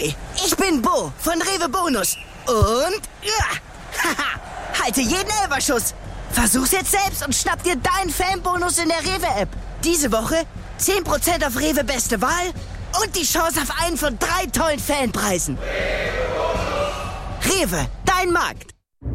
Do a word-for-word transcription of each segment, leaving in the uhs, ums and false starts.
Hi, ich bin Bo von Rewe Bonus. Und ja, haha, halte jeden Elferschuss. Versuch's jetzt selbst und schnapp dir deinen Fanbonus in der Rewe-App. Diese Woche zehn Prozent auf Rewe Beste Wahl und die Chance auf einen von drei tollen Fanpreisen. Rewe, dein Markt.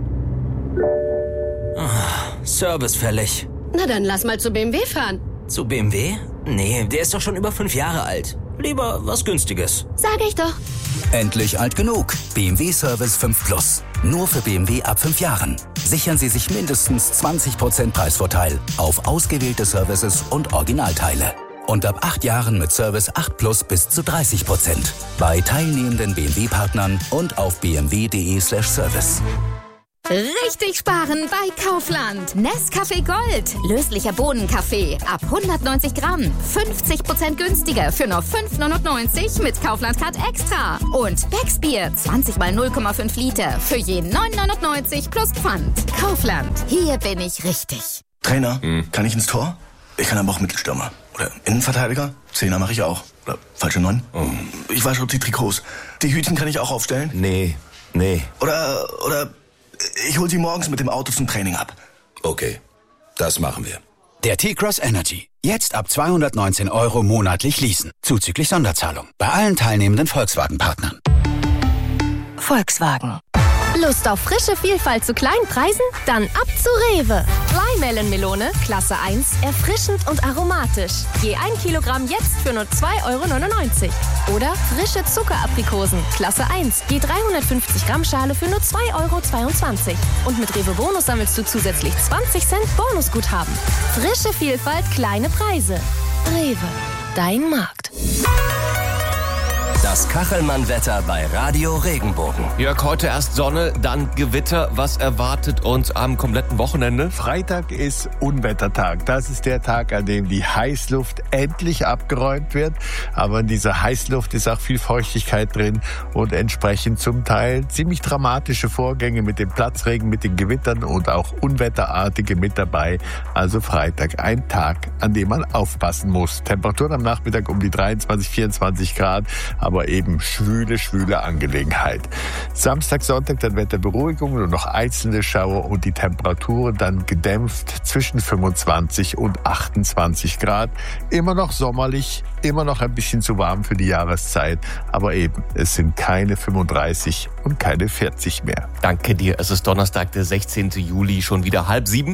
Oh, Service fällig. Na dann lass mal zu B M W fahren. Zu B M W? Nee, der ist doch schon über fünf Jahre alt. Lieber was Günstiges. Sag ich doch. Endlich alt genug. B M W Service fünf Plus. Nur für B M W ab fünf Jahren. Sichern Sie sich mindestens zwanzig Prozent Preisvorteil auf ausgewählte Services und Originalteile. Und ab acht Jahren mit Service acht Plus bis zu dreißig Prozent. Bei teilnehmenden B M W-Partnern und auf b m w punkt d e slash service. Richtig sparen bei Kaufland. Nescafé Gold. Löslicher Bohnenkaffee. Ab hundertneunzig Gramm. fünfzig Prozent günstiger für nur fünf neunundneunzig mit Kaufland Card Extra. Und Becksbier. zwanzig mal null Komma fünf Liter. Für jeden neun neunundneunzig plus Pfand. Kaufland. Hier bin ich richtig. Trainer, hm. kann ich ins Tor? Ich kann aber auch Mittelstürmer. Oder Innenverteidiger. Zehner mache ich auch. Oder falsche Neun. Oh. Ich wasche die Trikots. Die Hütchen kann ich auch aufstellen? Nee, nee. Oder, oder... Ich hol sie morgens mit dem Auto zum Training ab. Okay, das machen wir. Der T-Cross Energy. Jetzt ab zweihundertneunzehn Euro monatlich leasen. Zuzüglich Sonderzahlung. Bei allen teilnehmenden Volkswagen-Partnern. Volkswagen. Lust auf frische Vielfalt zu kleinen Preisen? Dann ab zu Rewe. Flymelon-Melone, Klasse eins, erfrischend und aromatisch. Je ein Kilogramm jetzt für nur zwei Euro neunundneunzig. Oder frische Zuckeraprikosen, Klasse eins, je dreihundertfünfzig Gramm Schale für nur zwei Euro zweiundzwanzig. Und mit Rewe Bonus sammelst du zusätzlich zwanzig Cent Bonusguthaben. Frische Vielfalt, kleine Preise. Rewe, dein Markt. Das Kachelmann-Wetter bei Radio Regenbogen. Jörg, heute erst Sonne, dann Gewitter. Was erwartet uns am kompletten Wochenende? Freitag ist Unwettertag. Das ist der Tag, an dem die Heißluft endlich abgeräumt wird. Aber in dieser Heißluft ist auch viel Feuchtigkeit drin und entsprechend zum Teil ziemlich dramatische Vorgänge mit dem Platzregen, mit den Gewittern und auch Unwetterartige mit dabei. Also Freitag, ein Tag, an dem man aufpassen muss. Temperaturen am Nachmittag um die dreiundzwanzig, vierundzwanzig Grad. Aber eben schwüle, schwüle Angelegenheit. Samstag, Sonntag dann Wetterberuhigung, nur noch einzelne Schauer und die Temperaturen dann gedämpft zwischen fünfundzwanzig und achtundzwanzig Grad. Immer noch sommerlich, immer noch ein bisschen zu warm für die Jahreszeit, aber eben, es sind keine fünfunddreißig und keine vierzig mehr. Danke dir, es ist Donnerstag, der sechzehnten Juli, schon wieder halb sieben.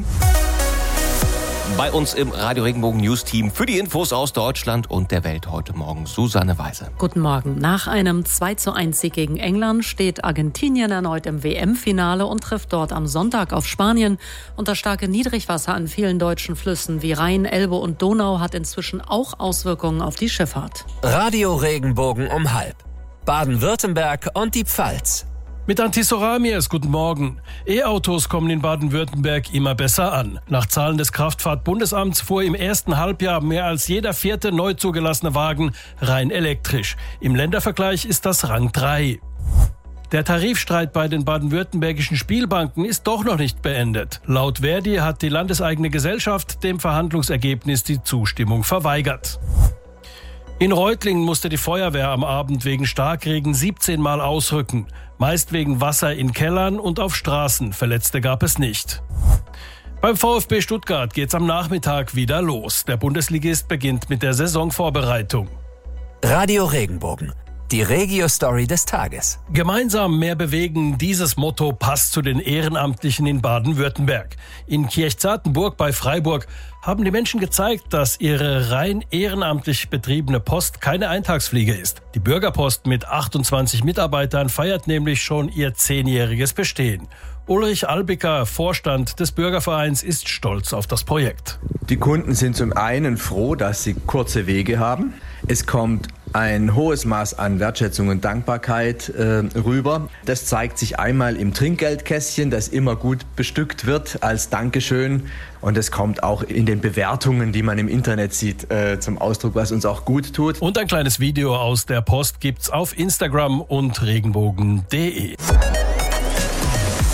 Bei uns im Radio Regenbogen News Team für die Infos aus Deutschland und der Welt heute Morgen Susanne Weise. Guten Morgen. Nach einem zwei zu eins Sieg gegen England steht Argentinien erneut im W M-Finale und trifft dort am Sonntag auf Spanien. Und das starke Niedrigwasser an vielen deutschen Flüssen wie Rhein, Elbe und Donau hat inzwischen auch Auswirkungen auf die Schifffahrt. Radio Regenbogen um halb. Baden-Württemberg und die Pfalz. Mit Antisoramiers, guten Morgen. E-Autos kommen in Baden-Württemberg immer besser an. Nach Zahlen des Kraftfahrtbundesamts fuhr im ersten Halbjahr mehr als jeder vierte neu zugelassene Wagen rein elektrisch. Im Ländervergleich ist das Rang drei. Der Tarifstreit bei den baden-württembergischen Spielbanken ist doch noch nicht beendet. Laut Verdi hat die landeseigene Gesellschaft dem Verhandlungsergebnis die Zustimmung verweigert. In Reutlingen musste die Feuerwehr am Abend wegen Starkregen siebzehn Mal ausrücken. Meist wegen Wasser in Kellern und auf Straßen. Verletzte gab es nicht. Beim VfB Stuttgart geht's am Nachmittag wieder los. Der Bundesligist beginnt mit der Saisonvorbereitung. Radio Regenbogen. Die Regio-Story des Tages. Gemeinsam mehr bewegen, dieses Motto passt zu den Ehrenamtlichen in Baden-Württemberg. In Kirchzartenburg bei Freiburg haben die Menschen gezeigt, dass ihre rein ehrenamtlich betriebene Post keine Eintagsfliege ist. Die Bürgerpost mit achtundzwanzig Mitarbeitern feiert nämlich schon ihr zehnjähriges Bestehen. Ulrich Albiker, Vorstand des Bürgervereins, ist stolz auf das Projekt. Die Kunden sind zum einen froh, dass sie kurze Wege haben. Es kommt ein hohes Maß an Wertschätzung und Dankbarkeit äh, rüber. Das zeigt sich einmal im Trinkgeldkästchen, das immer gut bestückt wird als Dankeschön. Und es kommt auch in den Bewertungen, die man im Internet sieht, äh, zum Ausdruck, was uns auch gut tut. Und ein kleines Video aus der Post gibt's auf Instagram und regenbogen punkt de.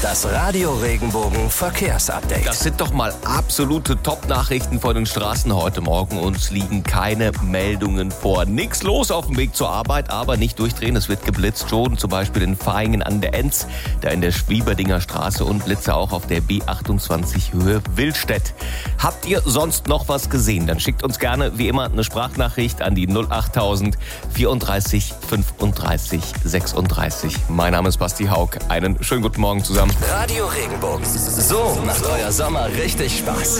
Das Radio Regenbogen Verkehrsupdate. Das sind doch mal absolute Top-Nachrichten von den Straßen heute Morgen. Uns liegen keine Meldungen vor. Nix los auf dem Weg zur Arbeit, aber nicht durchdrehen. Es wird geblitzt schon, zum Beispiel in Vaihingen an der Enz, da in der Schwieberdinger Straße und Blitze auch auf der B achtundzwanzig Höhe Willstedt. Habt ihr sonst noch was gesehen? Dann schickt uns gerne wie immer eine Sprachnachricht an die null acht tausend vierunddreißig fünfunddreißig sechsunddreißig. Mein Name ist Basti Haug. Einen schönen guten Morgen zusammen. Radio Regenbogen. So macht euer Sommer richtig Spaß.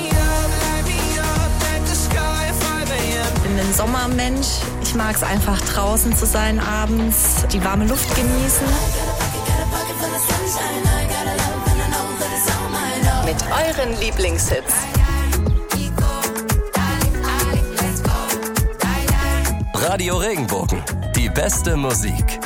Ich bin ein Sommermensch. Ich mag es einfach draußen zu sein abends, die warme Luft genießen. Mit euren Lieblingshits. Radio Regenbogen. Die beste Musik.